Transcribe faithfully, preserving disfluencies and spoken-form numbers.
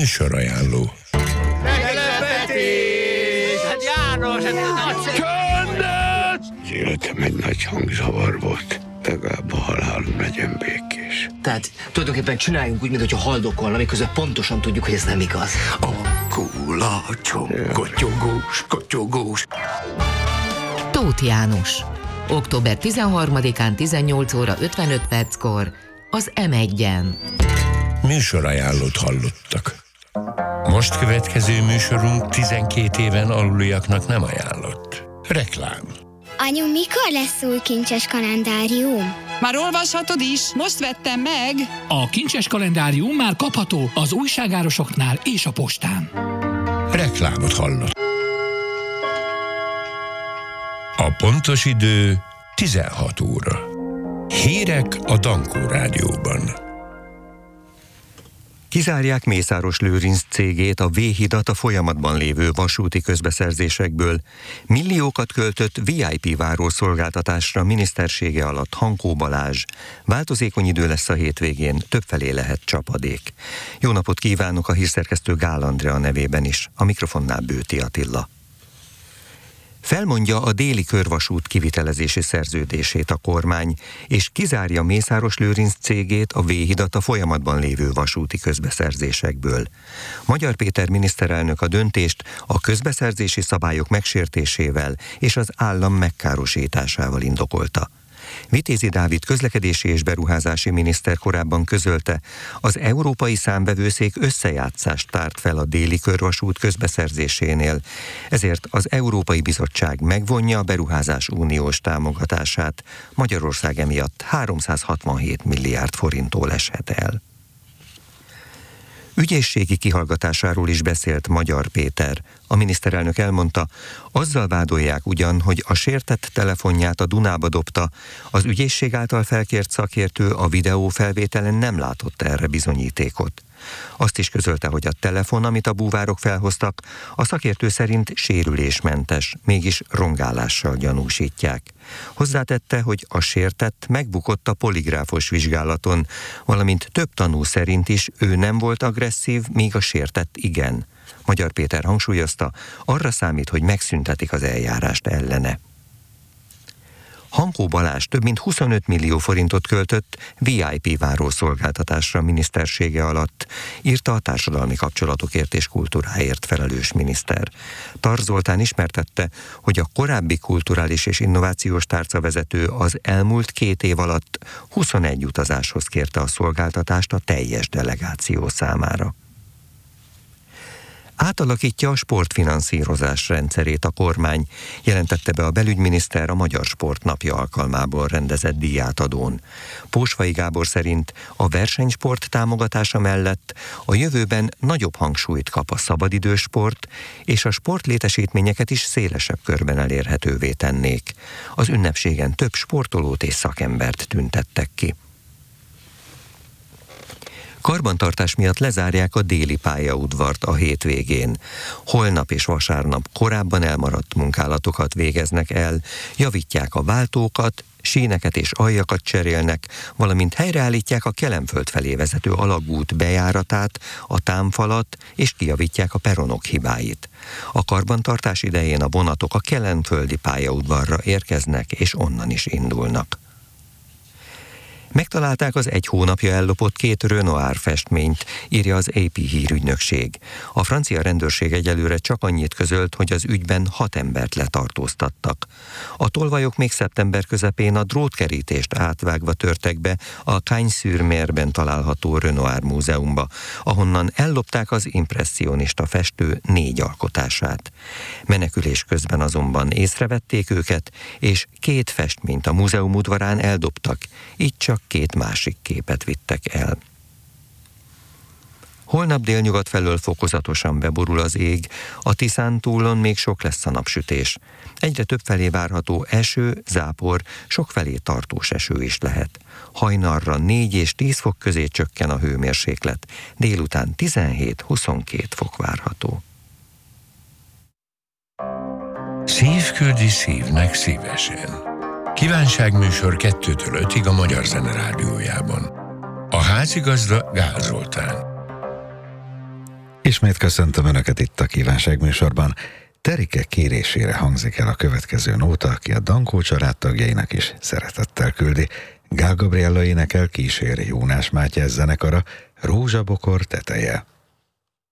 Műsorajánló. Meglepetés! Hát János, ez nagy... Az életem egy nagy hangzavar volt. Legalább a halálom legyen békés. Tehát tulajdonképpen csináljunk úgy, mintha haldokolna, miközben pontosan tudjuk, hogy ez nem igaz. A kulacsom, kotyogós, kotyogós. Tóth János. október tizenharmadikán tizennyolc óra ötvenöt perckor az em egyen. Műsorajánlót hallottak. Most következő műsorunk tizenkét éven aluliaknak nem ajánlott. Reklám. Anyu, mikor lesz új kincses kalendárium? Már olvashatod is, most vettem meg. A kincses kalendárium már kapható az újságárosoknál és a postán. Reklámot hallott. A pontos idő tizenhat óra. Hírek a Dankó Rádióban. Kizárják Mészáros Lőrinc cégét, a V-hidat a folyamatban lévő vasúti közbeszerzésekből. Milliókat költött vé i pé várószolgáltatásra minisztersége alatt Hankó Balázs. Változékony idő lesz a hétvégén, többfelé lehet csapadék. Jó napot kívánok a hírszerkesztő Gál Andrea nevében is, a mikrofonnál Bőti Attila. Felmondja a déli körvasút kivitelezési szerződését a kormány, és kizárja Mészáros Lőrinc cégét, a V-hidat a folyamatban lévő vasúti közbeszerzésekből. Magyar Péter miniszterelnök a döntést a közbeszerzési szabályok megsértésével és az állam megkárosításával indokolta. Vitézi Dávid közlekedési és beruházási miniszter korábban közölte, az Európai Számvevőszék összejátszást tárt fel a déli körvasút közbeszerzésénél, ezért az Európai Bizottság megvonja a beruházás uniós támogatását. Magyarország emiatt háromszázhatvanhét milliárd forinttól eshet el. Ügyészségi kihallgatásáról is beszélt Magyar Péter. A miniszterelnök elmondta, azzal vádolják ugyan, hogy a sértett telefonját a Dunába dobta, az ügyészség által felkért szakértő a videófelvételen nem látott erre bizonyítékot. Azt is közölte, hogy a telefon, amit a búvárok felhoztak, a szakértő szerint sérülésmentes, mégis rongálással gyanúsítják. Hozzátette, hogy a sértett megbukott a poligráfos vizsgálaton, valamint több tanú szerint is ő nem volt agresszív, míg a sértett igen. Magyar Péter hangsúlyozta, arra számít, hogy megszüntetik az eljárást ellene. Hankó Balázs több mint huszonöt millió forintot költött vé i pé várószolgáltatásra minisztersége alatt, írta a társadalmi kapcsolatokért és kultúráért felelős miniszter. Tar Zoltán ismertette, hogy a korábbi kulturális és innovációs tárcavezető az elmúlt két év alatt huszonegy utazáshoz kérte a szolgáltatást a teljes delegáció számára. Átalakítja a sportfinanszírozás rendszerét a kormány, jelentette be a belügyminiszter a Magyar Sport Napja alkalmából rendezett díjátadón. Pósvai Gábor szerint a versenysport támogatása mellett a jövőben nagyobb hangsúlyt kap a szabadidősport, és a sportlétesítményeket is szélesebb körben elérhetővé tennék. Az ünnepségen több sportolót és szakembert tüntettek ki. Karbantartás miatt lezárják a déli pályaudvart a hétvégén. Holnap és vasárnap korábban elmaradt munkálatokat végeznek el, javítják a váltókat, síneket és aljakat cserélnek, valamint helyreállítják a Kelenföld felé vezető alagút bejáratát, a támfalat, és kijavítják a peronok hibáit. A karbantartás idején a vonatok a kelenföldi pályaudvarra érkeznek, és onnan is indulnak. Megtalálták az egy hónapja ellopott két Renoir festményt, írja az á pé hírügynökség. A francia rendőrség egyelőre csak annyit közölt, hogy az ügyben hat embert letartóztattak. A tolvajok még szeptember közepén a drótkerítést átvágva törtek be a Cagnes-sur-Merben található Renoir múzeumba, ahonnan ellopták az impresszionista festő négy alkotását. Menekülés közben azonban észrevették őket, és két festményt a múzeum udvarán eldobtak, így csak két másik képet vittek el. Holnap délnyugat felől fokozatosan beborul az ég, a Tiszántúlon még sok lesz a napsütés. Egyre több felé várható eső, zápor, sokfelé tartós eső is lehet. Hajnalra négy és tíz fok közé csökken a hőmérséklet, délután tizenhét-huszonkét fok várható. Szív küldi szívnek szívesen. Kívánságműsor kettőtől ötig a Magyar Zene Rádiójában. A házigazda Gál Zoltán. Ismét köszöntöm Önöket itt a Kívánság műsorban. Terike kérésére hangzik el a következő nóta, aki a Dankó családtagjainak is szeretettel küldi. Gál Gabriella énekel, kíséri Jónás Mátyás zenekara, Rózsabokor teteje.